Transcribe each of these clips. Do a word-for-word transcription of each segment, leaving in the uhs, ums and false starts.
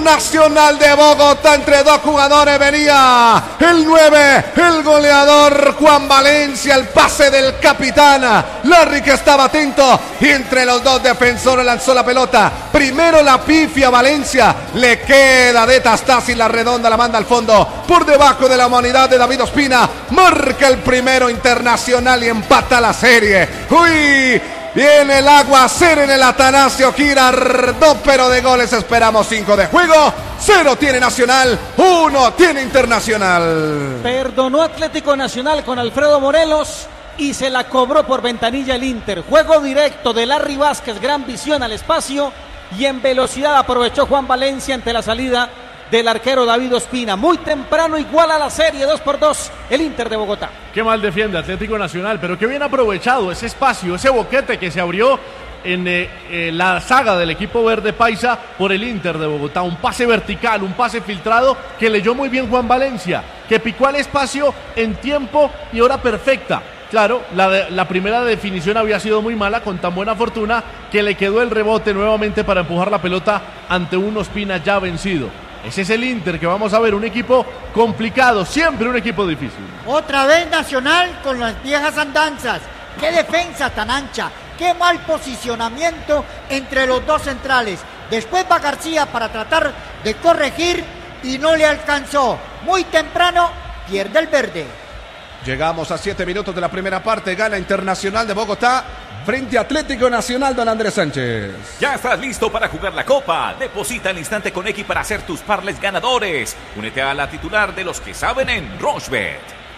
Internacional de Bogotá. Entre dos jugadores venía el nueve, el goleador Juan Valencia, el pase del capitán Larry, que estaba atento, y entre los dos defensores lanzó la pelota. Primero la pifia Valencia, le queda de Tastassi, la redonda la manda al fondo, por debajo de la humanidad de David Ospina. Marca el primero Internacional y empata la serie. ¡Uy! Viene el aguacero en el Atanasio Girardot, pero de goles esperamos cinco de juego. Cero tiene Nacional, uno tiene Internacional. Perdonó Atlético Nacional con Alfredo Morelos y se la cobró por ventanilla el Inter. Juego directo de Larry Vázquez, gran visión al espacio, y en velocidad aprovechó Juan Valencia ante la salida del arquero David Ospina. Muy temprano igual a la serie, dos por dos, el Inter de Bogotá. Qué mal defiende Atlético Nacional, pero qué bien aprovechado ese espacio, ese boquete que se abrió en eh, eh, la saga del equipo verde paisa por el Inter de Bogotá. Un pase vertical, un pase filtrado que leyó muy bien Juan Valencia, que picó al espacio en tiempo y hora perfecta. Claro, la, la primera definición había sido muy mala, con tan buena fortuna que le quedó el rebote nuevamente para empujar la pelota ante un Ospina ya vencido. Ese es el Inter que vamos a ver, un equipo complicado, siempre un equipo difícil. Otra vez Nacional con las viejas andanzas. Qué defensa tan ancha, qué mal posicionamiento entre los dos centrales. Después va García para tratar de corregir y no le alcanzó. Muy temprano pierde el verde. Llegamos a siete minutos de la primera parte. Gana Internacional de Bogotá frente a Atlético Nacional, don Andrés Sánchez. Ya estás listo para jugar la Copa. Deposita al instante con X para hacer tus parlays ganadores. Únete a la titular de los que saben en Rochebet.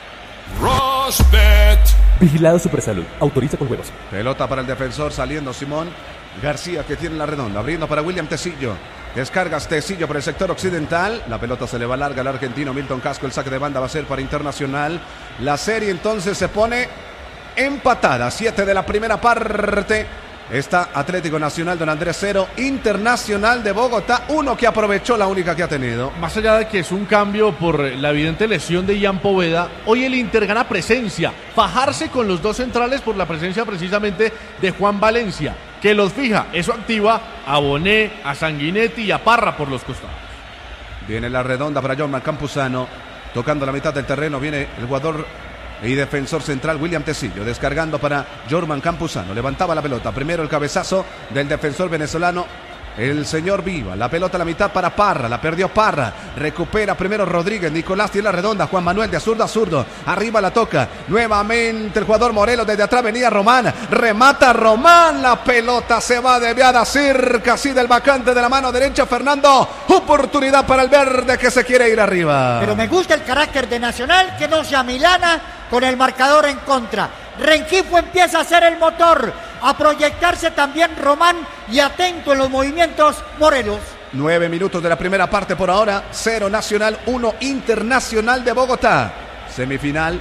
Rochebet. Vigilado Supersalud. Autoriza con juegos. Pelota para el defensor saliendo Simón García, que tiene la redonda. Abriendo para William Tecillo. Descargas Tecillo por el sector occidental. La pelota se le va larga al argentino Milton Casco. El saque de banda va a ser para Internacional. La serie entonces se pone empatada. Siete de la primera parte. Está Atlético Nacional, don Andrés cero. Internacional de Bogotá uno, que aprovechó la única que ha tenido. Más allá de que es un cambio por la evidente lesión de Ian Poveda, hoy el Inter gana presencia. Fajarse con los dos centrales por la presencia precisamente de Juan Valencia, que los fija. Eso activa a Bonet, a Sanguinetti y a Parra por los costados. Viene la redonda para Jorman Campuzano. Tocando la mitad del terreno viene el jugador y defensor central William Tecillo, descargando para Jorman Campuzano. Levantaba la pelota, primero el cabezazo del defensor venezolano, el señor Viva. La pelota a la mitad para Parra, la perdió Parra, recupera primero Rodríguez, Nicolás tiene la redonda, Juan Manuel de zurdo a zurdo, arriba la toca, nuevamente el jugador Morelos, desde atrás venía Román, remata Román, la pelota se va desviada cerca así del vacante de la mano derecha Fernando. Oportunidad para el verde que se quiere ir arriba. Pero me gusta el carácter de Nacional, que no se amilana con el marcador en contra. Rengifo empieza a ser el motor, a proyectarse también Román, y atento en los movimientos Morelos. Nueve minutos de la primera parte por ahora. Cero Nacional, uno Internacional de Bogotá. Semifinal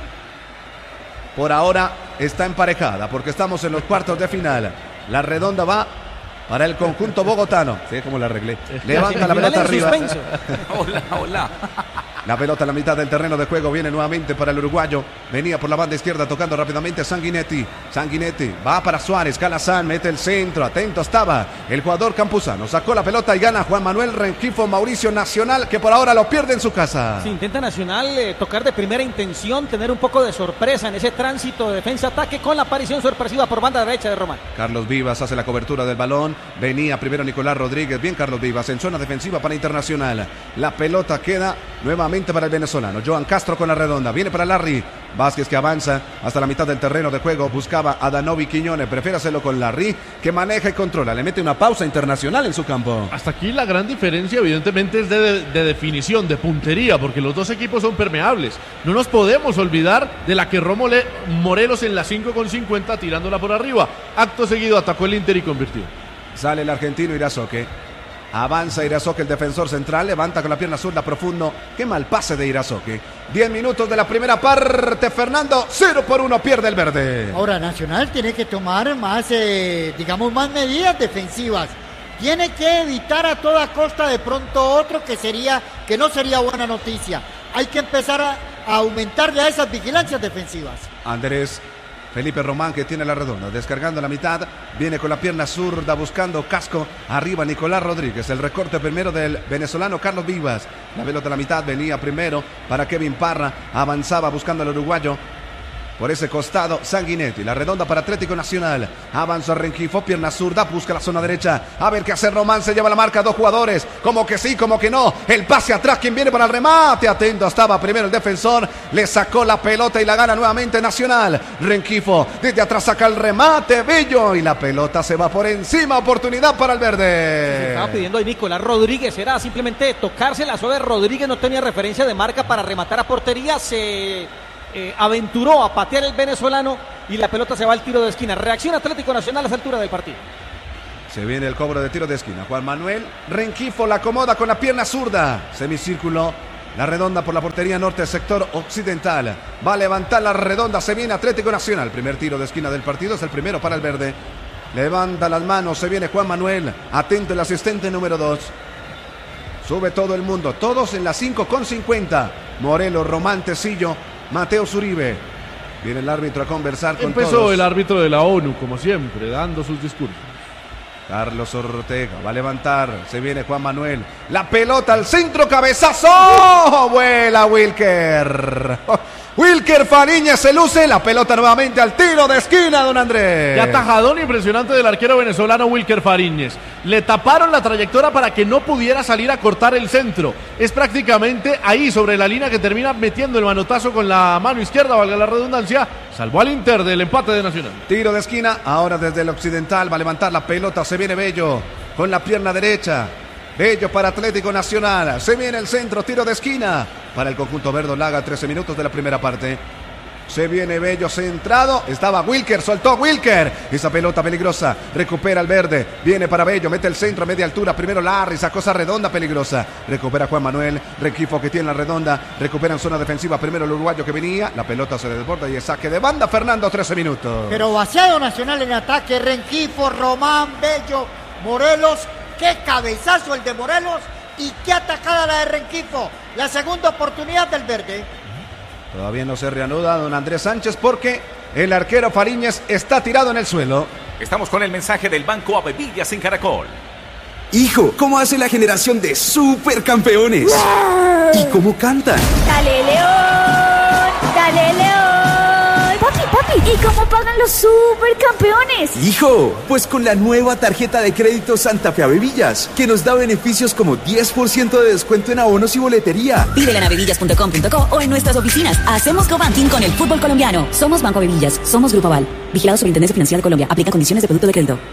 por ahora está emparejada porque estamos en los cuartos de final. La redonda va para el conjunto bogotano. Sí, como la arreglé. Levanta la pelota arriba. Hola, hola. La pelota a la mitad del terreno de juego viene nuevamente para el uruguayo. Venía por la banda izquierda tocando rápidamente Sanguinetti. Sanguinetti va para Suárez. Calazán mete el centro. Atento estaba el jugador Campuzano. Sacó la pelota y gana Juan Manuel Rengifo. Mauricio Nacional, que por ahora lo pierde en su casa. Sí, intenta Nacional eh, tocar de primera intención, tener un poco de sorpresa en ese tránsito de defensa-ataque con la aparición sorpresiva por banda derecha de Román. Carlos Vivas hace la cobertura del balón. Venía primero Nicolás Rodríguez. Bien Carlos Vivas en zona defensiva para Internacional. La pelota queda nuevamente para el venezolano. Joan Castro con la redonda. Viene para Larry. Vázquez, que avanza hasta la mitad del terreno de juego. Buscaba a Danovi Quiñones. Prefiere hacerlo con Larry, que maneja y controla. Le mete una pausa Internacional en su campo. Hasta aquí la gran diferencia evidentemente es de, de, de definición, de puntería, porque los dos equipos son permeables. No nos podemos olvidar de la que Romole Morelos en la cinco con cincuenta tirándola por arriba. Acto seguido atacó el Inter y convirtió. Sale el argentino Irazoque. Avanza Irazoque, el defensor central. Levanta con la pierna zurda profundo. Qué mal pase de Irazoque. Diez minutos de la primera parte. Fernando, cero por uno pierde el verde. Ahora Nacional tiene que tomar más, eh, digamos, más medidas defensivas. Tiene que evitar a toda costa de pronto otro que sería, que no sería buena noticia. Hay que empezar a, a aumentar ya esas vigilancias defensivas. Andrés, Felipe Román, que tiene la redonda, descargando la mitad, viene con la pierna zurda buscando casco, arriba Nicolás Rodríguez, el recorte primero del venezolano Carlos Vivas, la pelota a la mitad, venía primero para Kevin Parra, avanzaba buscando al uruguayo. Por ese costado, Sanguinetti, la redonda para Atlético Nacional. Avanza Rengifo, pierna zurda, busca la zona derecha. A ver qué hace Román, se lleva la marca a dos jugadores. Como que sí, como que no. El pase atrás, quien viene para el remate. Atento, estaba primero el defensor. Le sacó la pelota y la gana nuevamente Nacional. Rengifo, desde atrás saca el remate, Bello. Y la pelota se va por encima, oportunidad para el verde. Se estaba pidiendo ahí Nicolás Rodríguez, era simplemente tocarse la suave. Rodríguez no tenía referencia de marca para rematar a portería. Se... Eh, aventuró a patear el venezolano y la pelota se va al tiro de esquina. Reacción Atlético Nacional a esa altura del partido. Se viene el cobro de tiro de esquina. Juan Manuel Rengifo la acomoda con la pierna zurda. Semicírculo, la redonda por la portería norte, sector occidental. Va a levantar la redonda, se viene Atlético Nacional. Primer tiro de esquina del partido, es el primero para el verde. Levanta las manos, se viene Juan Manuel. Atento el asistente número dos. Sube todo el mundo, todos en las cinco con cincuenta. Morelos, Román, Tecillo, Mateo Zuribe. Viene el árbitro a conversar con Empezó todos. el árbitro de la ONU, como siempre, dando sus discursos. Carlos Ortega va a levantar. Se viene Juan Manuel. La pelota al centro, cabezazo. Vuela Wilker. Wilker Fariñez se luce. La pelota nuevamente al tiro de esquina, don Andrés. Y atajadón impresionante del arquero venezolano Wilker Fariñez. Le taparon la trayectoria para que no pudiera salir a cortar el centro. Es prácticamente ahí sobre la línea que termina metiendo el manotazo con la mano izquierda, valga la redundancia. Salvó al Inter del empate de Nacional. Tiro de esquina. Ahora desde el occidental va a levantar la pelota. Se viene Bello con la pierna derecha. Bello para Atlético Nacional. Se viene el centro, tiro de esquina para el conjunto verdolaga. trece minutos de la primera parte. Se viene Bello centrado. Estaba Wilker, soltó Wilker. Esa pelota peligrosa. Recupera el verde. Viene para Bello, mete el centro a media altura. Primero Larry, sacó esa redonda peligrosa. Recupera Juan Manuel. Rengifo que tiene la redonda. Recupera en zona defensiva. Primero el uruguayo que venía. La pelota se desborda y es saque de banda. Fernando, trece minutos. Pero vaciado Nacional en ataque. Rengifo, Román, Bello, Morelos. Qué cabezazo el de Morelos y qué atacada la de Rengifo. La segunda oportunidad del verde. Todavía no se reanuda don Andrés Sánchez porque el arquero Fariñez está tirado en el suelo. Estamos con el mensaje del Banco Avevillas en Caracol. Hijo, ¿cómo hace la generación de supercampeones? ¡Wow! ¿Y cómo cantan? ¡Dale, León! ¡Dale, León! Papi, papi, ¿y cómo pagan los supercampeones? Hijo, pues con la nueva tarjeta de crédito Santa Fe Avevillas, que nos da beneficios como diez por ciento de descuento en abonos y boletería. Pídela en avevillas punto com punto co o en nuestras oficinas. Hacemos co-banking con el fútbol colombiano. Somos Banco Avevillas, somos Grupo Aval. Vigilado Superintendencia Financiera de Colombia. Aplica condiciones de producto de crédito.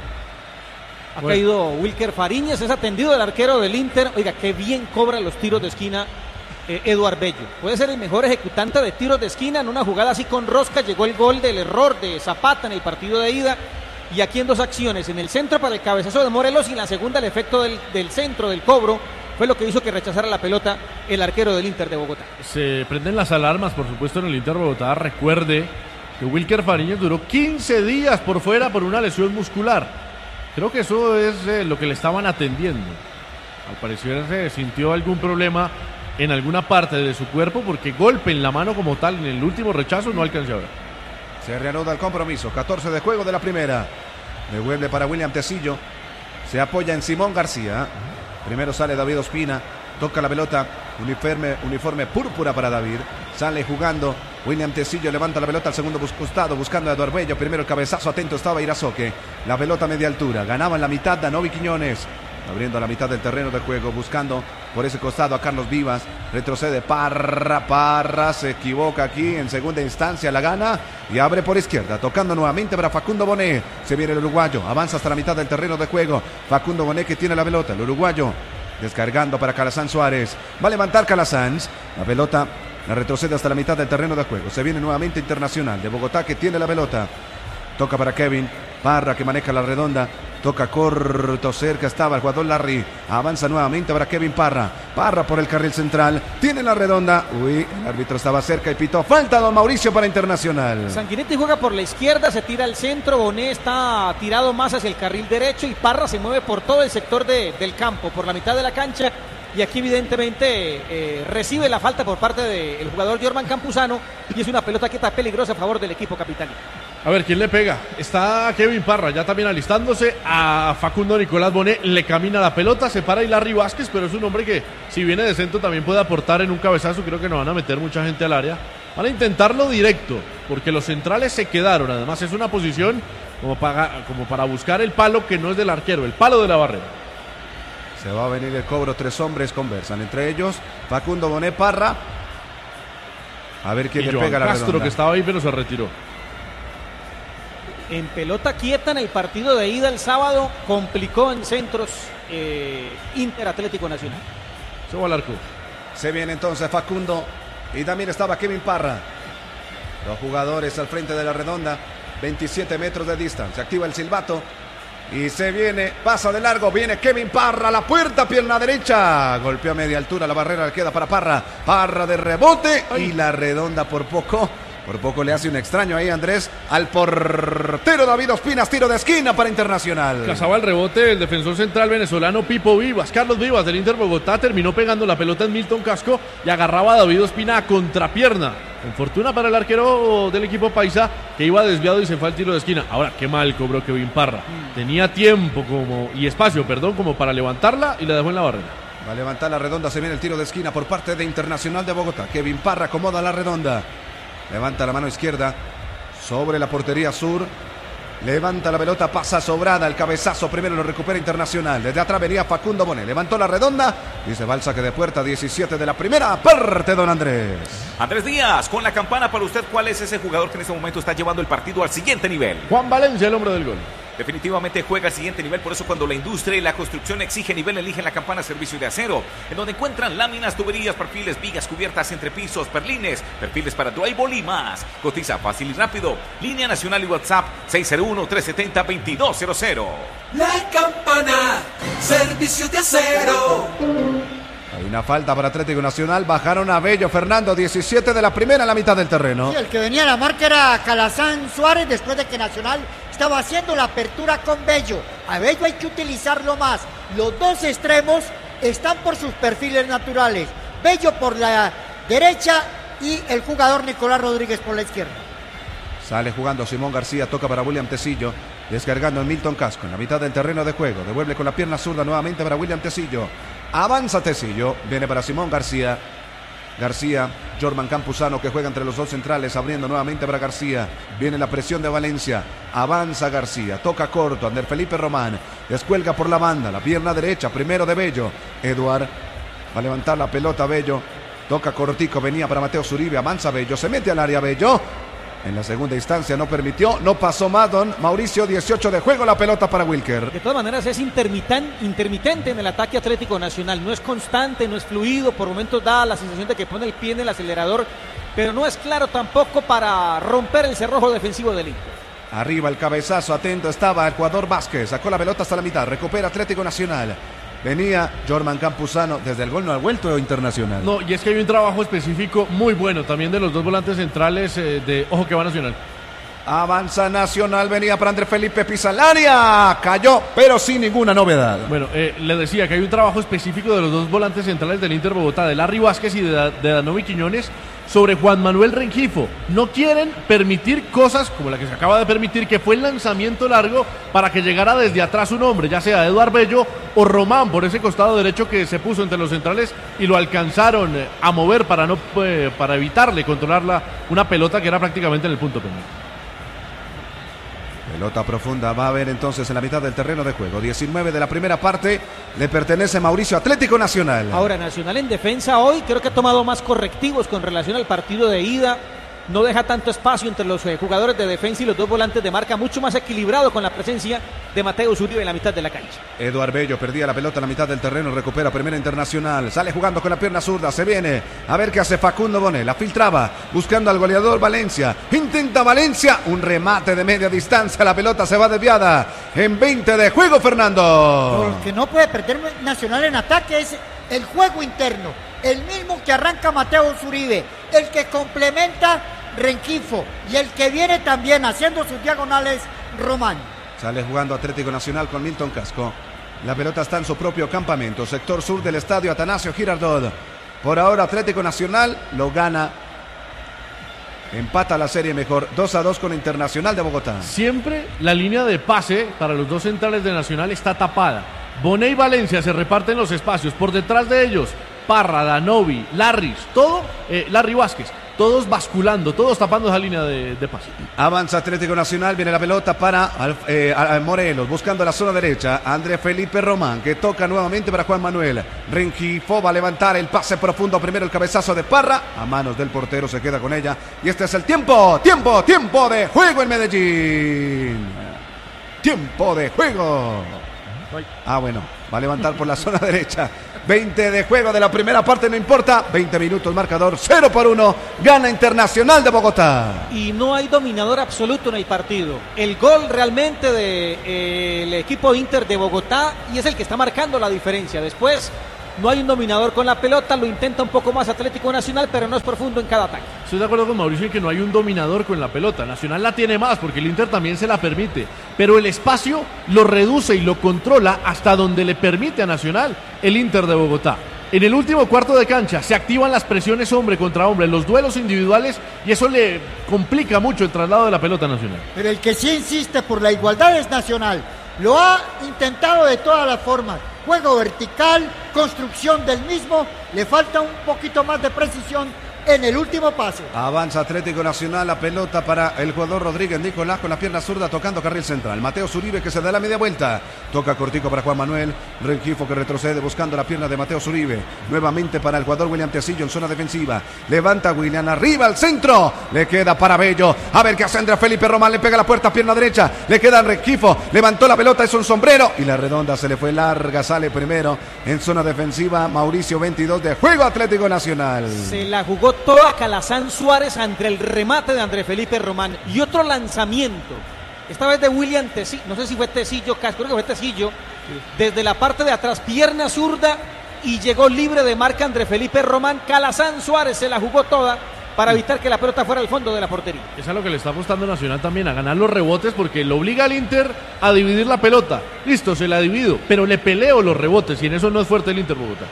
Ha bueno. caído Wilker Fariñez, es atendido del arquero del Inter. Oiga, qué bien cobra los tiros de esquina eh, Eduard Bello. Puede ser el mejor ejecutante de tiros de esquina. En una jugada así con rosca llegó el gol del error de Zapata en el partido de ida. Y aquí en dos acciones, en el centro para el cabezazo de Morelos y en la segunda el efecto del, del centro, del cobro, fue lo que hizo que rechazara la pelota el arquero del Inter de Bogotá. Se prenden las alarmas, por supuesto, en el Inter de Bogotá. Recuerde que Wilker Fariñez duró quince días por fuera por una lesión muscular. Creo que eso es eh, lo que le estaban atendiendo. Al parecer se sintió algún problema en alguna parte de su cuerpo porque golpe en la mano como tal en el último rechazo no alcanzó a ver. Se reanuda el compromiso, catorce de juego de la primera. Devuelve para William Tecillo. Se apoya en Simón García. Primero sale David Ospina. Toca la pelota. Uniforme, uniforme púrpura para David. Sale jugando. William Tecillo levanta la pelota al segundo costado buscando a Eduard Bello. Primero el cabezazo, atento estaba Irazoque. La pelota a media altura. Ganaba en la mitad Danovi Quiñones. Abriendo la mitad del terreno de juego. Buscando por ese costado a Carlos Vivas. Retrocede Parra. Parra se equivoca aquí. En segunda instancia la gana. Y abre por izquierda. Tocando nuevamente para Facundo Bonet. Se viene el uruguayo. Avanza hasta la mitad del terreno de juego. Facundo Bonet que tiene la pelota. El uruguayo descargando para Calazán Suárez. Va a levantar Calazán. La pelota la retrocede hasta la mitad del terreno de juego. Se viene nuevamente Internacional de Bogotá que tiene la pelota. Toca para Kevin Parra que maneja la redonda. Toca corto, cerca estaba el jugador Larry. Avanza nuevamente para Kevin Parra. Parra por el carril central. Tiene la redonda. Uy, el árbitro estaba cerca y pitó. Falta don Mauricio para Internacional. Sanguinetti juega por la izquierda, se tira al centro. Bonet está tirado más hacia el carril derecho y Parra se mueve por todo el sector de, del campo, por la mitad de la cancha. y aquí evidentemente eh, recibe la falta por parte del jugador Jorman Campuzano y es una pelota que está peligrosa a favor del equipo capitalino. A ver, ¿quién le pega? Está Kevin Parra ya también alistándose. A Facundo Nicolás Bonet le camina la pelota, se para y Larry Vázquez, pero es un hombre que si viene de centro también puede aportar en un cabezazo. Creo que no van a meter mucha gente al área. Van a intentarlo directo, porque los centrales se quedaron. Además es una posición como para, como para buscar el palo que no es del arquero, el palo de la barrera. Se va a venir el cobro, tres hombres conversan, entre ellos Facundo Bonet, Parra. A ver quién y le Joan pega la Castro, redonda. que estaba ahí pero se retiró. En pelota quieta en el partido de ida el sábado, complicó en centros eh, Inter Atlético Nacional. Se va al arco. Se viene entonces Facundo y también estaba Kevin Parra. Los jugadores al frente de la redonda, veintisiete metros de distancia. Activa el silbato y se viene, pasa de largo, viene Kevin Parra a la puerta, pierna derecha. Golpeó a media altura, la barrera queda para Parra. Parra de rebote y la redonda por poco. Por poco le hace un extraño ahí, Andrés, al portero David Ospinas, tiro de esquina para Internacional. Cazaba el rebote el defensor central venezolano Pipo Vivas. Carlos Vivas del Inter Bogotá terminó pegando la pelota en Milton Casco y agarraba a David Ospina a contrapierna. Con fortuna para el arquero del equipo paisa que iba desviado y se fue al tiro de esquina. Ahora, qué mal cobró Kevin Parra. Tenía tiempo como y espacio, perdón, como para levantarla y la dejó en la barrera. Va a levantar la redonda, se viene el tiro de esquina por parte de Internacional de Bogotá. Kevin Parra acomoda la redonda. Levanta la mano izquierda sobre la portería sur. Levanta la pelota, pasa sobrada. El cabezazo primero lo recupera Internacional. Desde atrás venía Facundo Bonet. Levantó la redonda y se va al saque de puerta. diecisiete de la primera parte, don Andrés. Andrés Díaz, con la campana para usted, ¿cuál es ese jugador que en este momento está llevando el partido al siguiente nivel? Juan Valencia, el hombre del gol. Definitivamente juega al siguiente nivel, por eso cuando la industria y la construcción exige nivel, eligen la campana Servicio de Acero, en donde encuentran láminas, tuberías, perfiles, vigas, cubiertas, entrepisos, perlines, perfiles para drywall y más. Cotiza fácil y rápido. Línea nacional y WhatsApp seis cero uno, tres siete cero, veintidós cero cero. La campana Servicio de Acero. Hay una falta para Atlético Nacional. Bajaron a Bello Fernando, diecisiete de la primera en la mitad del terreno. Sí, el que venía a la marca era Calazán Suárez después de que Nacional estaba haciendo la apertura con Bello. A Bello hay que utilizarlo más. Los dos extremos están por sus perfiles naturales. Bello por la derecha y el jugador Nicolás Rodríguez por la izquierda. Sale jugando Simón García, toca para William Tecillo, descargando en Milton Casco en la mitad del terreno de juego. Devuelve con la pierna zurda nuevamente para William Tecillo. Avanza Tecillo, viene para Simón García. García, Jorman Campuzano que juega entre los dos centrales, abriendo nuevamente para García. Viene la presión de Valencia, avanza García, toca corto, Ander Felipe Román, descuelga por la banda, la pierna derecha, primero de Bello. Eduard va a levantar la pelota Bello, toca cortico, venía para Mateo Zuribe, avanza Bello, se mete al área Bello. En la segunda instancia no permitió, no pasó más don Mauricio, dieciocho de juego, la pelota para Wilker. De todas maneras es intermitente, intermitente en el ataque Atlético Nacional, no es constante, no es fluido, por momentos da la sensación de que pone el pie en el acelerador, pero no es claro tampoco para romper el cerrojo defensivo del Inter. Arriba el cabezazo, atento estaba el jugador Vázquez, sacó la pelota hasta la mitad, recupera Atlético Nacional. Venía Jorman Campuzano, desde el gol no ha vuelto Internacional. No, y es que hay un trabajo específico muy bueno también de los dos volantes centrales eh, de Ojo que va Nacional. Avanza Nacional, venía para Andrés Felipe Pizalaria, cayó, pero sin ninguna novedad. Bueno, eh, le decía que hay un trabajo específico de los dos volantes centrales del Inter Bogotá, de Larry Vázquez y de, de Danovi Quiñones, sobre Juan Manuel Rengifo. No quieren permitir cosas como la que se acaba de permitir, que fue el lanzamiento largo para que llegara desde atrás un hombre, ya sea Eduard Bello o Román, por ese costado derecho que se puso entre los centrales y lo alcanzaron a mover para, no, eh, para evitarle controlarla, una pelota que era prácticamente en el punto penal. Pelota profunda va a haber entonces en la mitad del terreno de juego. diecinueve de la primera parte le pertenece Mauricio, Atlético Nacional. Ahora Nacional en defensa hoy creo que ha tomado más correctivos con relación al partido de ida. No deja tanto espacio entre los eh, jugadores de defensa y los dos volantes de marca, mucho más equilibrado con la presencia de Mateo Zuribe en la mitad de la cancha. Eduard Bello perdía la pelota en la mitad del terreno, recupera primera Internacional, sale jugando con la pierna zurda, se viene a ver qué hace Facundo Bonet, la filtraba, buscando al goleador Valencia, intenta Valencia, un remate de media distancia, la pelota se va desviada, en veinte de juego Fernando. Lo que no puede perder Nacional en ataque es el juego interno, el mismo que arranca Mateo Zuribe, el que complementa Rengifo y el que viene también haciendo sus diagonales Román. Sale jugando Atlético Nacional con Milton Casco. La pelota está en su propio campamento, sector sur del estadio Atanasio Girardot. Por ahora Atlético Nacional lo gana. Empata la serie mejor, dos a dos con Internacional de Bogotá. Siempre la línea de pase para los dos centrales de Nacional está tapada. Bonet y Valencia se reparten los espacios. Por detrás de ellos, Parra, Danovi, Larris, todo, eh, Larry Vázquez. Todos basculando, todos tapando esa línea de, de pase. Avanza Atlético Nacional, viene la pelota para eh, a Morelos, buscando la zona derecha. André Felipe Román, que toca nuevamente para Juan Manuel. Rengifo va a levantar el pase profundo. Primero el cabezazo de Parra, a manos del portero, se queda con ella. Y este es el tiempo, tiempo, tiempo de juego en Medellín. Tiempo de juego. Ah, bueno, va a levantar por la zona derecha. veinte de juego de la primera parte, no importa. veinte minutos, marcador cero por uno. Gana Internacional de Bogotá. Y no hay dominador absoluto en el partido. El gol realmente del de, eh, equipo Inter de Bogotá y es el que está marcando la diferencia. Después no hay un dominador con la pelota, lo intenta un poco más Atlético Nacional, pero no es profundo en cada ataque. Estoy de acuerdo con Mauricio en que no hay un dominador con la pelota. Nacional la tiene más porque el Inter también se la permite, pero el espacio lo reduce y lo controla hasta donde le permite a Nacional el Inter de Bogotá. En el último cuarto de cancha se activan las presiones hombre contra hombre, los duelos individuales, y eso le complica mucho el traslado de la pelota Nacional. Pero el que sí insiste por la igualdad es Nacional. Lo ha intentado de todas las formas. Juego vertical, construcción del mismo. Le falta un poquito más de precisión en el último pase. Avanza Atlético Nacional, la pelota para el jugador Rodríguez Nicolás con la pierna zurda tocando carril central. Mateo Zuribe que se da la media vuelta. Toca cortico para Juan Manuel. Rengifo que retrocede buscando la pierna de Mateo Zuribe. Nuevamente para el jugador William Tecillo en zona defensiva. Levanta William arriba al centro. Le queda para Bello. A ver qué hace André Felipe Román. Le pega la puerta, pierna derecha. Le queda Rengifo. Levantó la pelota, es un sombrero. Y la redonda se le fue larga. Sale primero en zona defensiva. Mauricio, veintidós de juego Atlético Nacional. Se la jugó toda Calazán Suárez ante el remate de André Felipe Román y otro lanzamiento, esta vez de William Tecillo, no sé si fue Tecillo, creo que fue Tecillo, desde la parte de atrás, pierna zurda y llegó libre de marca André Felipe Román. Calazán Suárez se la jugó toda para evitar que la pelota fuera al fondo de la portería. Es a lo que le está apostando Nacional también, a ganar los rebotes, porque lo obliga al Inter a dividir la pelota. Listo, se la divido, pero le peleo los rebotes y en eso no es fuerte el Inter Bogotá.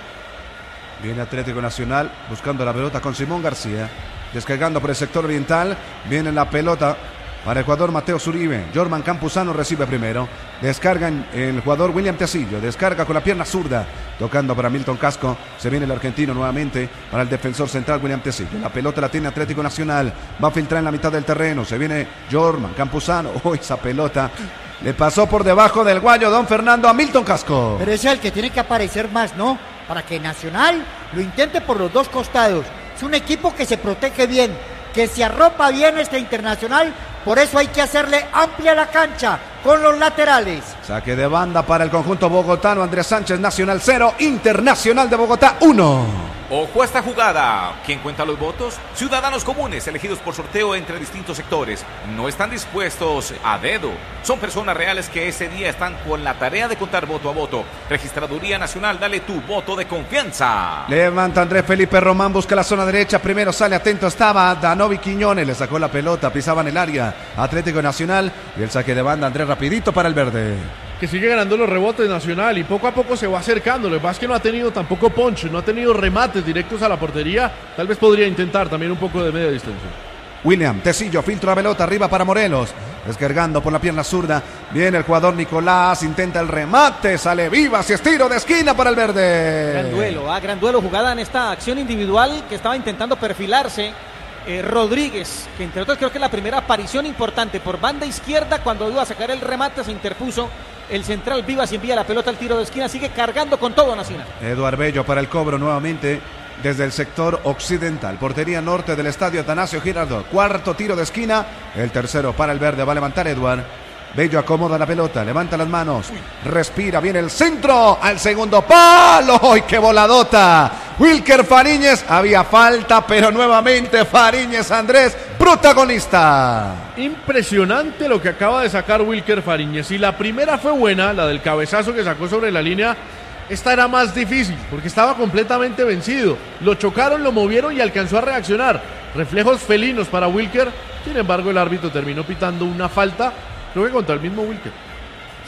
Viene Atlético Nacional buscando la pelota con Simón García. Descargando por el sector oriental. Viene la pelota para el jugador Mateo Zuribe. Jorman Campuzano recibe primero. Descarga el jugador William Tecillo. Descarga con la pierna zurda. Tocando para Milton Casco. Se viene el argentino nuevamente para el defensor central William Tecillo. La pelota la tiene Atlético Nacional. Va a filtrar en la mitad del terreno. Se viene Jorman Campuzano. Oh, esa pelota le pasó por debajo del guayo don Fernando a Milton Casco. Pero ese es el que tiene que aparecer más, ¿no? Para que Nacional lo intente por los dos costados. Es un equipo que se protege bien, que se arropa bien este Internacional. Por eso hay que hacerle amplia la cancha con los laterales. Saque de banda para el conjunto bogotano. Andrés Sánchez, Nacional cero, Internacional de Bogotá uno. Ojo a esta jugada. ¿Quién cuenta los votos? Ciudadanos comunes elegidos por sorteo entre distintos sectores. No están dispuestos a dedo. Son personas reales que ese día están con la tarea de contar voto a voto. Registraduría Nacional, dale tu voto de confianza. Levanta Andrés Felipe Román, busca la zona derecha. Primero sale atento, estaba Danovi Quiñones. Le sacó la pelota, pisaban el área. Atlético Nacional y el saque de banda Andrés rapidito para el verde. Que sigue ganando los rebotes Nacional y poco a poco se va acercando. Lo que pasa es que no ha tenido tampoco punch, no ha tenido remates directos a la portería. Tal vez podría intentar también un poco de media distancia. William Tecillo filtra la pelota arriba para Morelos. Descargando por la pierna zurda. Viene el jugador Nicolás, intenta el remate, sale Vivas y estiro de esquina para el verde. Gran duelo, ah, gran duelo, jugada en esta acción individual que estaba intentando perfilarse. Eh, Rodríguez, que entre otros creo que es la primera aparición importante por banda izquierda, cuando iba a sacar el remate se interpuso el central Vivas y envía la pelota al tiro de esquina, sigue cargando con todo Nacional. Eduard Bello para el cobro nuevamente desde el sector occidental, portería norte del estadio Atanasio Girardot, cuarto tiro de esquina, el tercero para el verde, va a levantar Eduard. Bello acomoda la pelota, levanta las manos, respira, viene el centro, al segundo palo, ¡ay, qué voladota! Wilker Fariñez, había falta, pero nuevamente Fariñez Andrés, protagonista. Impresionante lo que acaba de sacar Wilker Fariñez. Si la primera fue buena, la del cabezazo que sacó sobre la línea, esta era más difícil, porque estaba completamente vencido. Lo chocaron, lo movieron y alcanzó a reaccionar. Reflejos felinos para Wilker, sin embargo el árbitro terminó pitando una falta. Creo que contra el mismo Wilker.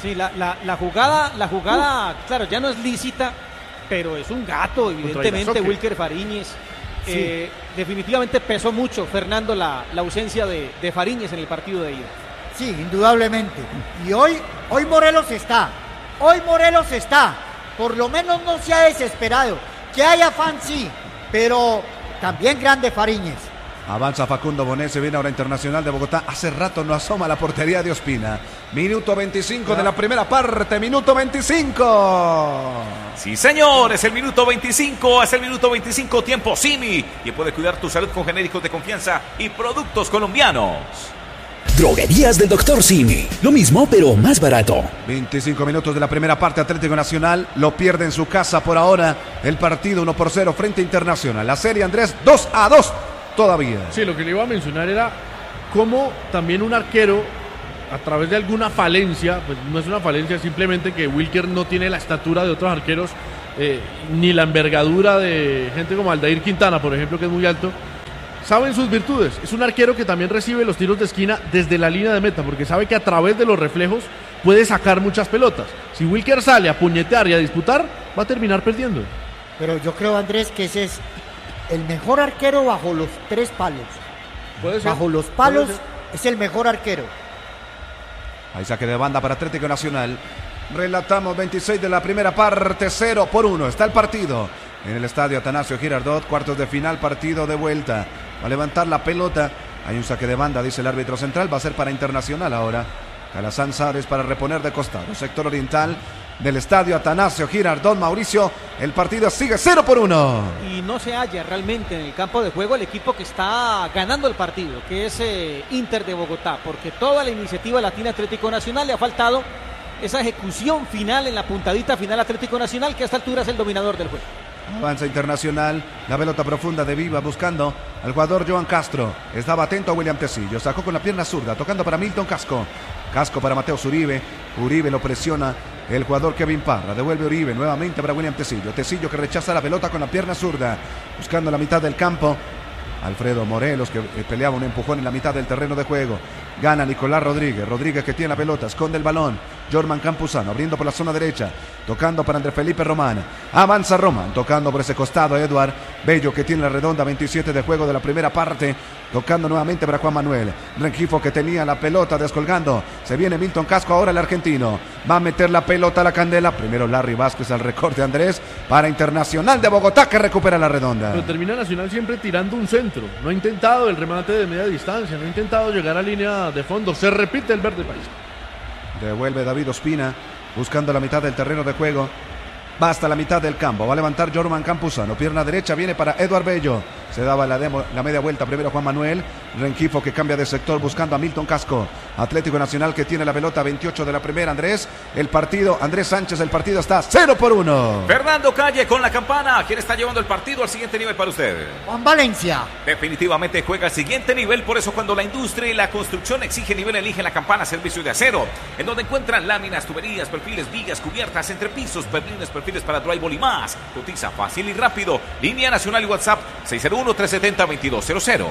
Sí, la, la, la jugada, la jugada, uh. claro, ya no es lícita, pero es un gato, evidentemente, Wilker Fariñez. Sí. Eh, definitivamente pesó mucho, Fernando, la, la ausencia de, de Fariñez en el partido de ida. Sí, indudablemente. Y hoy, hoy Morelos está, hoy Morelos está, por lo menos no se ha desesperado. Que haya fan, sí, pero también grande Fariñez. Avanza Facundo Bonet, se viene ahora Internacional de Bogotá. Hace rato no asoma la portería de Ospina. Minuto veinticinco ya de la primera parte, minuto veinticinco. Sí, señor, es el minuto veinticinco, es el minuto veinticinco, tiempo Simi. Y puede cuidar tu salud con genéricos de confianza y productos colombianos. Droguerías del doctor Simi. Lo mismo, pero más barato. veinticinco minutos de la primera parte, Atlético Nacional lo pierde en su casa por ahora. El partido uno por cero frente a Internacional. La serie, Andrés, dos a dos. Todavía. Sí, lo que le iba a mencionar era cómo también un arquero, a través de alguna falencia, pues no es una falencia, simplemente que Wilker no tiene la estatura de otros arqueros, eh, ni la envergadura de gente como Aldair Quintana, por ejemplo, que es muy alto, saben sus virtudes. Es un arquero que también recibe los tiros de esquina desde la línea de meta, porque sabe que a través de los reflejos puede sacar muchas pelotas. Si Wilker sale a puñetear y a disputar, va a terminar perdiendo. Pero yo creo, Andrés, que ese es el mejor arquero bajo los tres palos. ¿Puede ser? Bajo los palos es el mejor arquero. Ahí saque de banda para Atlético Nacional. Relatamos veintiséis de la primera parte, cero por uno. Está el partido en el estadio Atanasio Girardot, cuartos de final, partido de vuelta. Va a levantar la pelota. Hay un saque de banda, dice el árbitro central. Va a ser para Internacional ahora. Calazán Sárez para reponer de costado. Sector oriental del estadio Atanasio Girardot. Mauricio, el partido sigue cero por uno. Y no se halla realmente en el campo de juego el equipo que está ganando el partido, que es eh, Inter de Bogotá, porque toda la iniciativa latina Atlético Nacional le ha faltado esa ejecución final en la puntadita final Atlético Nacional, que a esta altura es el dominador del juego. Avanza Internacional, la pelota profunda de Viva buscando al jugador Joan Castro. Estaba atento a William Tecillo, sacó con la pierna zurda, tocando para Milton Casco. Casco para Mateus Uribe, Uribe lo presiona el jugador Kevin Parra, devuelve Uribe nuevamente para William Tecillo. Tecillo que rechaza la pelota con la pierna zurda, buscando la mitad del campo. Alfredo Morelos que peleaba un empujón en la mitad del terreno de juego. Gana Nicolás Rodríguez. Rodríguez que tiene la pelota, esconde el balón. Jorman Campuzano abriendo por la zona derecha, tocando para Andrés Felipe Román. Avanza Román, tocando por ese costado Eduard Bello que tiene la redonda, veintisiete de juego de la primera parte. Tocando nuevamente para Juan Manuel Rengifo que tenía la pelota descolgando. Se viene Milton Casco ahora el argentino. Va a meter la pelota a la candela. Primero Larry Vázquez al recorte Andrés para Internacional de Bogotá que recupera la redonda. Pero termina Nacional siempre tirando un centro. No ha intentado el remate de media distancia. No ha intentado llegar a línea de fondo. Se repite el verde país. Devuelve David Ospina buscando la mitad del terreno de juego. Va hasta la mitad del campo. Va a levantar Jorman Campuzano. Pierna derecha viene para Eduard Bello. Se daba la, demo, la media vuelta primero Juan Manuel Rengifo que cambia de sector buscando a Milton Casco. Atlético Nacional que tiene la pelota, veintiocho de la primera. Andrés, el partido, Andrés Sánchez, el partido está cero por uno. Fernando Calle con la campana. ¿Quién está llevando el partido al siguiente nivel para usted? Juan Valencia. Definitivamente juega al siguiente nivel. Por eso cuando la industria y la construcción exige nivel, elige la campana Servicio de Acero, en donde encuentran láminas, tuberías, perfiles, vigas, cubiertas, entrepisos, perlines, perfiles para drywall y más. Cotiza fácil y rápido. Línea nacional y WhatsApp seis cero uno, tres siete cero, dos dos cero cero.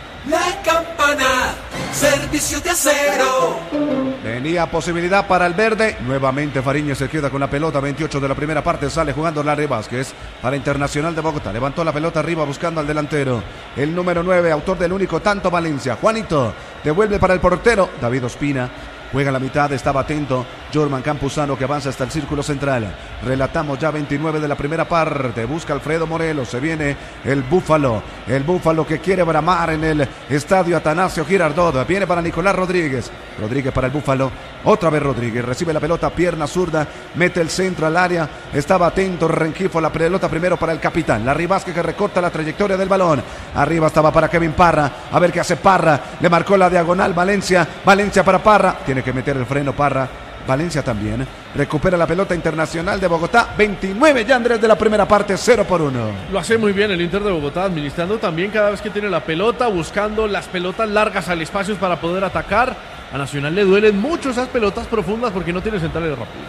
La campana, Servicio de Acero. Tenía posibilidad para el verde. Nuevamente Fariñez se queda con la pelota. veintiocho de la primera parte. Sale jugando Larry Vázquez para Internacional de Bogotá. Levantó la pelota arriba buscando al delantero. El número nueve, autor del único tanto Valencia. Juanito devuelve para el portero David Ospina. Juega la mitad, estaba atento Jorman Campuzano que avanza hasta el círculo central. Relatamos ya veintinueve de la primera parte. Busca Alfredo Morelos. Se viene el Búfalo. El Búfalo que quiere bramar en el estadio Atanasio Girardot. Viene para Nicolás Rodríguez. Rodríguez para el Búfalo. Otra vez Rodríguez. Recibe la pelota, pierna zurda. Mete el centro al área. Estaba atento Rengifo. La pelota primero para el capitán. Larry Vázquez que recorta la trayectoria del balón. Arriba estaba para Kevin Parra. A ver qué hace Parra. Le marcó la diagonal Valencia. Valencia para Parra. Tiene que meter el freno Parra. Valencia también. Recupera la pelota Internacional de Bogotá. veintinueve ya Andrés de la primera parte, cero por uno. Lo hace muy bien el Inter de Bogotá, administrando también cada vez que tiene la pelota, buscando las pelotas largas al espacio para poder atacar. A Nacional le duelen mucho esas pelotas profundas porque no tiene centrales rápidos.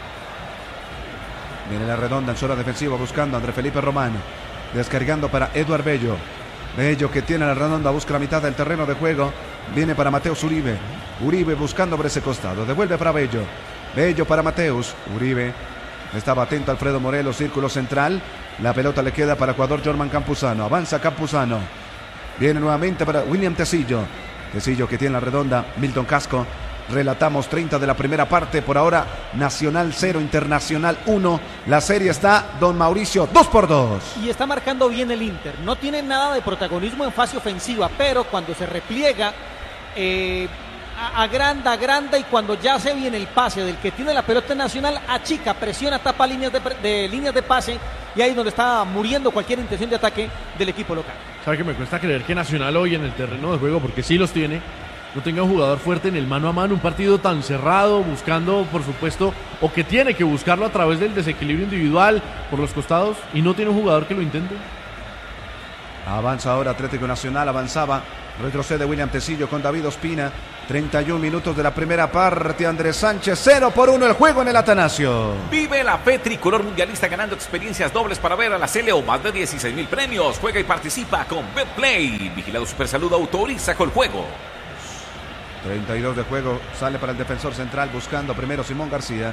Viene la redonda en zona defensiva buscando a Andrés Felipe Román. Descargando para Eduard Bello. Bello que tiene la redonda, busca la mitad del terreno de juego. Viene para Mateus Uribe. Uribe buscando por ese costado. Devuelve para Bello. Bello para Mateus. Uribe. Estaba atento Alfredo Morelos, círculo central. La pelota le queda para Ecuador, Jorman Campuzano. Avanza Campuzano. Viene nuevamente para William Tecillo. Tecillo que tiene la redonda. Milton Casco. Relatamos treinta de la primera parte. Por ahora, Nacional cero, Internacional uno. La serie está, don Mauricio, dos por dos. Y está marcando bien el Inter. No tiene nada de protagonismo en fase ofensiva, pero cuando se repliega, eh, agranda, agranda, y cuando ya se viene el pase del que tiene la pelota Nacional, achica, presiona, tapa líneas de, de líneas de pase, y ahí es donde está muriendo cualquier intención de ataque del equipo local. ¿Sabe que me cuesta creer que Nacional hoy en el terreno de juego, porque sí los tiene, no tenga un jugador fuerte en el mano a mano, un partido tan cerrado, buscando, por supuesto, o que tiene que buscarlo a través del desequilibrio individual por los costados, y no tiene un jugador que lo intente? Avanza ahora Atlético Nacional, avanzaba, retrocede William Tecillo con David Ospina. treinta y un minutos de la primera parte. Andrés Sánchez, cero por uno el juego en el Atanasio. Vive la fe tricolor mundialista ganando experiencias dobles para ver a la C L O. Más de dieciséis mil premios. Juega y participa con Betplay. Vigilado Supersalud, autoriza con el juego. treinta y dos de juego, sale para el defensor central, buscando primero Simón García.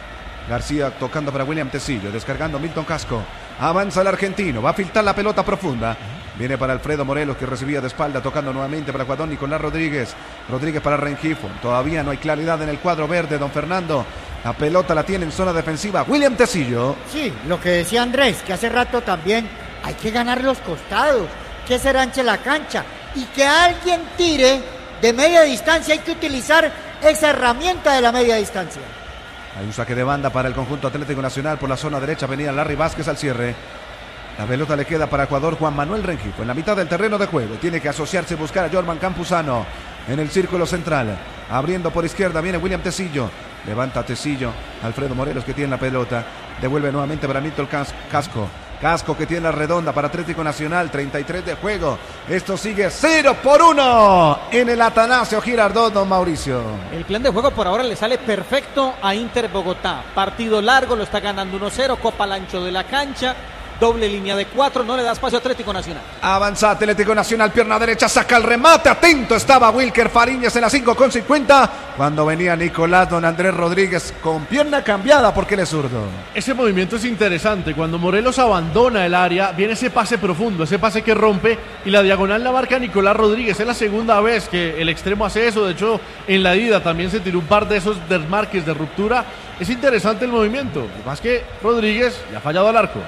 García tocando para William Tecillo, descargando Milton Casco. Avanza el argentino, va a filtrar la pelota profunda. Viene para Alfredo Morelos, que recibía de espalda, tocando nuevamente para Ecuador, Nicolás Rodríguez. Rodríguez para Rengifo. Todavía no hay claridad en el cuadro verde, don Fernando. La pelota la tiene en zona defensiva William Tecillo. Sí, lo que decía Andrés, que hace rato también hay que ganar los costados, que se ranche la cancha y que alguien tire de media distancia. Hay que utilizar esa herramienta de la media distancia. Hay un saque de banda para el conjunto Atlético Nacional por la zona derecha. Venía Larry Vázquez al cierre. La pelota le queda para Ecuador, Juan Manuel Rengifo en la mitad del terreno de juego. Tiene que asociarse y buscar a Jorman Campuzano en el círculo central. Abriendo por izquierda viene William Tecillo. Levanta Tecillo. Alfredo Morelos que tiene la pelota. Devuelve nuevamente para Milton Casco. Casco que tiene la redonda para Atlético Nacional. treinta y tres de juego. Esto sigue cero por uno en el Atanasio Girardot, don Mauricio. El plan de juego por ahora le sale perfecto a Inter Bogotá. Partido largo, lo está ganando uno cero. Copa al ancho de la cancha. Doble línea de cuatro, no le da espacio a Atlético Nacional. Avanza Atlético Nacional, pierna derecha, saca el remate. Atento estaba Wilker Fariñas en la cinco con cincuenta. Cuando venía Nicolás Don Andrés Rodríguez con pierna cambiada porque él es zurdo. Ese movimiento es interesante. Cuando Morelos abandona el área, viene ese pase profundo, ese pase que rompe, y la diagonal la marca Nicolás Rodríguez. Es la segunda vez que el extremo hace eso. De hecho, en la ida también se tiró un par de esos desmarques de ruptura. Es interesante el movimiento. Más que Rodríguez ya ha fallado al arco.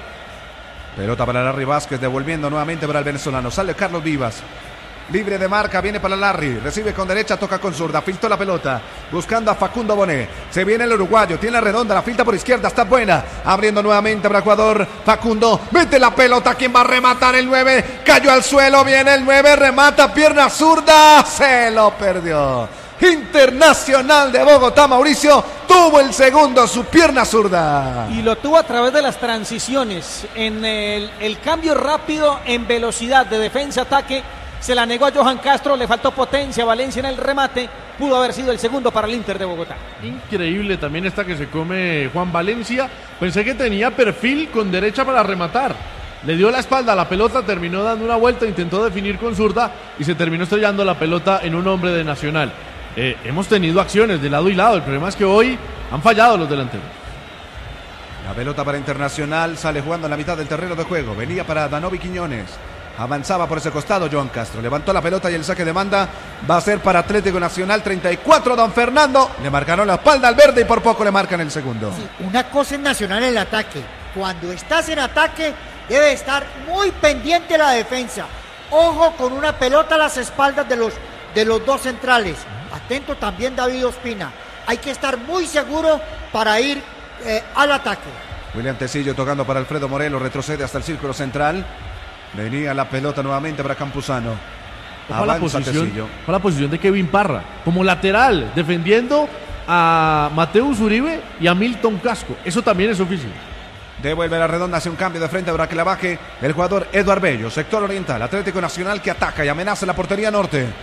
Pelota para Larry Vázquez, devolviendo nuevamente para el venezolano. Sale Carlos Vivas. Libre de marca, viene para Larry. Recibe con derecha, toca con zurda. Filtró la pelota, buscando a Facundo Bonet. Se viene el uruguayo, tiene la redonda, la filtra por izquierda, está buena. Abriendo nuevamente para Ecuador. Facundo, mete la pelota. ¿Quién va a rematar? El nueve. Cayó al suelo, viene el nueve, remata, pierna zurda. Se lo perdió. Internacional de Bogotá, Mauricio, tuvo el segundo, su pierna zurda. Y lo tuvo a través de las transiciones, en el, el cambio rápido en velocidad de defensa-ataque. Se la negó a Johan Castro, le faltó potencia a Valencia en el remate. Pudo haber sido el segundo para el Inter de Bogotá. Increíble también esta que se come Juan Valencia. Pensé que tenía perfil con derecha para rematar. Le dio la espalda a la pelota, terminó dando una vuelta, intentó definir con zurda y se terminó estrellando la pelota en un hombre de Nacional. Eh, hemos tenido acciones de lado y lado. El problema es que hoy han fallado los delanteros. La pelota para Internacional, sale jugando en la mitad del terreno de juego. Venía para Danovi Quiñones. Avanzaba por ese costado Johan Castro. Levantó la pelota y el saque de banda va a ser para Atlético Nacional. treinta y cuatro, don Fernando. Le marcaron la espalda al verde y por poco le marcan el segundo. Sí, una cosa es Nacional el ataque. Cuando estás en ataque debe estar muy pendiente la defensa. Ojo con una pelota a las espaldas de los, de los dos centrales. Atento también David Ospina. Hay que estar muy seguro para ir eh, al ataque. William Tecillo tocando para Alfredo Morelos. Retrocede hasta el círculo central. Venía la pelota nuevamente para Campuzano. Para la, posición, para la posición de Kevin Parra. Como lateral, defendiendo a Mateus Uribe y a Milton Casco. Eso también es oficio. Devuelve la redonda, hace un cambio de frente para que la baje el jugador Eduard Bello. Sector oriental, Atlético Nacional que ataca y amenaza la portería norte.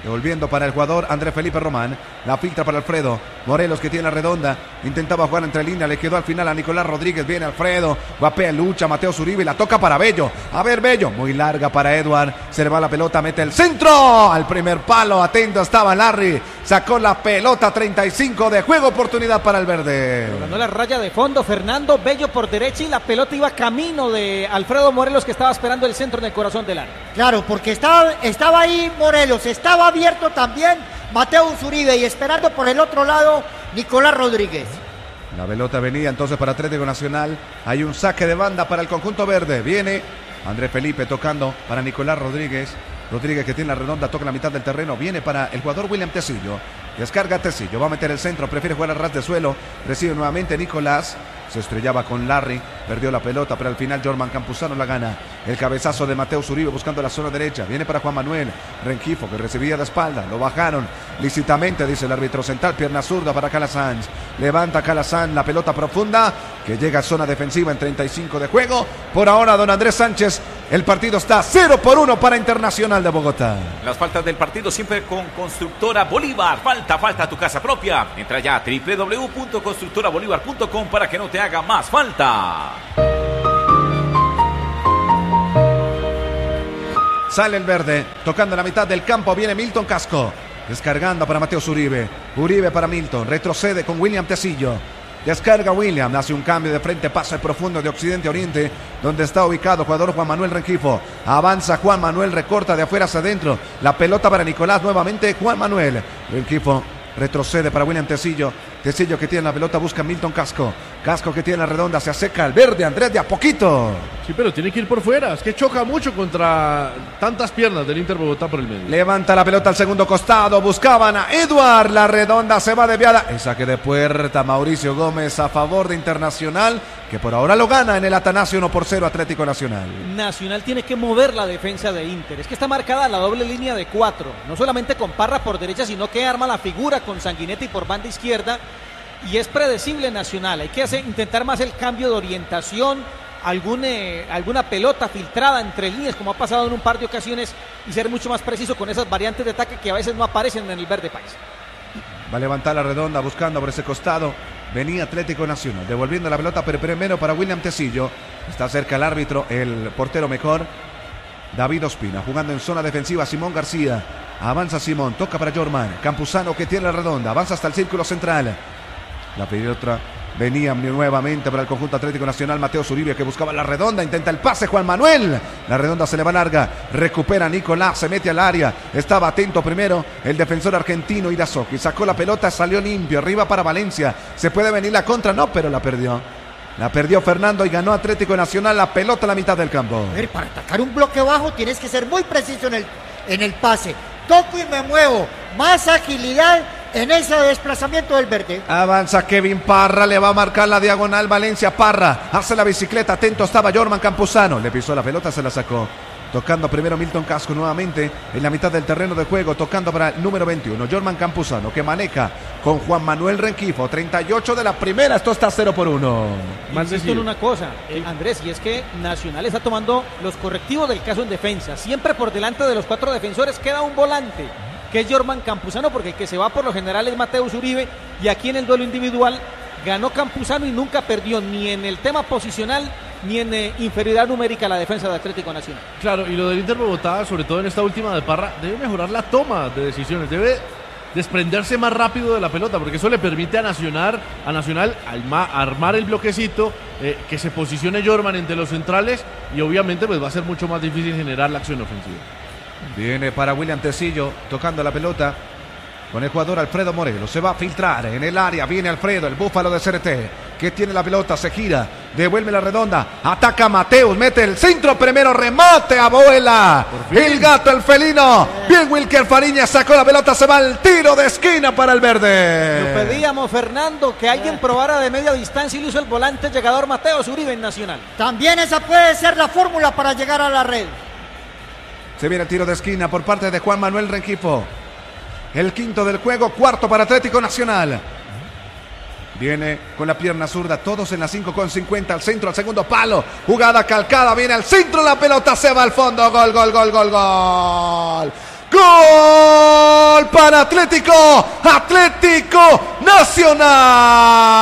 Devolviendo para el jugador Andrés Felipe Román. La filtra para Alfredo Morelos, que tiene la redonda. Intentaba jugar entre líneas. Le quedó al final a Nicolás Rodríguez. Viene Alfredo. Guapea, lucha. Mateo Zuribe. La toca para Bello. A ver, Bello. Muy larga para Edward. Se le va la pelota. Mete el centro. Al primer palo. Atento estaba Larry. Sacó la pelota. treinta y cinco de juego. Oportunidad para el verde. Ganó la raya de fondo. Fernando Bello por derecha. Y la pelota iba camino de Alfredo Morelos, que estaba esperando el centro en el corazón del área. Claro, porque estaba, estaba ahí Morelos. Estaba abierto también Mateo Zuribe y esperando por el otro lado Nicolás Rodríguez. La pelota venía entonces para Atlético Nacional. Hay un saque de banda para el conjunto verde. Viene Andrés Felipe tocando para Nicolás Rodríguez. Rodríguez, que tiene la redonda, toca la mitad del terreno. Viene para el jugador William Tecillo. Descarga Tecillo, va a meter el centro, prefiere jugar a ras de suelo. Recibe nuevamente Nicolás. Se estrellaba con Larry, perdió la pelota, pero al final Jorman Campuzano la gana. El cabezazo de Mateo Zuribe buscando la zona derecha. Viene para Juan Manuel Rengifo, que recibía de espalda. Lo bajaron lícitamente, dice el árbitro central. Pierna zurda para Calasanz. Levanta Calasanz, la pelota profunda, que llega a zona defensiva en treinta y cinco de juego. Por ahora, don Andrés Sánchez, el partido está cero por uno para Internacional de Bogotá. Las faltas del partido siempre con Constructora Bolívar. Falta, falta tu casa propia. Entra ya a doble u doble u doble u punto constructora bolívar punto com para que no te haga más falta. Sale el verde, tocando la mitad del campo. Viene Milton Casco, descargando para Mateo Zuribe. Uribe para Milton, retrocede con William Tecillo. Descarga William, hace un cambio de frente, pasa el profundo de occidente a oriente, donde está ubicado jugador Juan Manuel Rengifo. Avanza Juan Manuel, recorta de afuera hacia adentro. La pelota para Nicolás, nuevamente Juan Manuel Rengifo. Retrocede para William Tecillo. Tecillo, que tiene la pelota, busca Milton Casco. Casco, que tiene la redonda, se acerca al verde. Andrés, de a poquito. Sí, pero tiene que ir por fuera. Es que choca mucho contra tantas piernas del Inter Bogotá por el medio. Levanta la pelota al segundo costado. Buscaban a Edward. La redonda se va desviada. El saque de puerta. Mauricio Gómez a favor de Internacional, que por ahora lo gana en el Atanasio uno por cero Atlético Nacional. Nacional tiene que mover la defensa de Inter. Es que está marcada la doble línea de cuatro. No solamente con Parra por derecha, sino que arma la figura con Sanguinetti por banda izquierda. Y es predecible Nacional. Hay que hacer, intentar más el cambio de orientación, algún, eh, alguna pelota filtrada entre líneas, como ha pasado en un par de ocasiones, y ser mucho más preciso con esas variantes de ataque que a veces no aparecen en el verde país. Va a levantar la redonda buscando por ese costado. Venía Atlético Nacional, devolviendo la pelota, pero primero para William Tecillo. Está cerca el árbitro, el portero mejor, David Ospina, jugando en zona defensiva. Simón García, avanza Simón, toca para Jorman Campuzano, que tiene la redonda, avanza hasta el círculo central. La pelota venía nuevamente para el conjunto Atlético Nacional. Mateo Zuribe, que buscaba la redonda, intenta el pase Juan Manuel. La redonda se le va larga, recupera Nicolás, se mete al área. Estaba atento primero el defensor argentino Irazoki, sacó la pelota, salió limpio, arriba para Valencia. Se puede venir la contra, no, pero la perdió. La perdió Fernando y ganó Atlético Nacional. La pelota a la mitad del campo. A ver, para atacar un bloque bajo tienes que ser muy preciso en el, en el pase. Toco y me muevo, más agilidad en ese desplazamiento del verde. Avanza Kevin Parra, le va a marcar la diagonal Valencia. Parra hace la bicicleta, atento estaba Jorman Campuzano, le pisó la pelota, se la sacó. Tocando primero Milton Casco nuevamente en la mitad del terreno de juego, tocando para el número veintiuno, Jorman Campuzano, que maneja con Juan Manuel Rengifo. treinta y ocho de la primera, esto está cero por uno. Insisto en una cosa, eh, Andrés, y es que Nacional está tomando los correctivos del caso en defensa. Siempre por delante de los cuatro defensores queda un volante, que es Jorman Campuzano, porque el que se va por lo general es Mateo Zuribe, y aquí en el duelo individual ganó Campuzano y nunca perdió ni en el tema posicional ni en eh, inferioridad numérica la defensa de Atlético Nacional. Claro, y lo del Inter Bogotá, sobre todo en esta última de Parra, debe mejorar la toma de decisiones, debe desprenderse más rápido de la pelota, porque eso le permite a Nacional, a Nacional alma, armar el bloquecito, eh, que se posicione Jorman entre los centrales, y obviamente pues va a ser mucho más difícil generar la acción ofensiva. Viene para William Tecillo, tocando la pelota con el jugador Alfredo Morelos. Se va a filtrar en el área. Viene Alfredo, el búfalo de C R T, que tiene la pelota, se gira, devuelve la redonda, ataca Mateus, mete el centro, primero remate, abuela. El gato, el felino. Bien, Wilker Fariña sacó la pelota, se va al tiro de esquina para el verde. Lo pedíamos, Fernando, que alguien probara de media distancia y lo hizo el volante llegador Mateo Zuribe en Nacional. También esa puede ser la fórmula para llegar a la red. Se viene el tiro de esquina por parte de Juan Manuel Rengifo. El quinto del juego, cuarto para Atlético Nacional. Viene con la pierna zurda, todos en la cinco con cincuenta, al centro, al segundo palo. Jugada calcada, viene al centro, la pelota se va al fondo. Gol, gol, gol, gol, gol. Gol para Atlético, Atlético Nacional.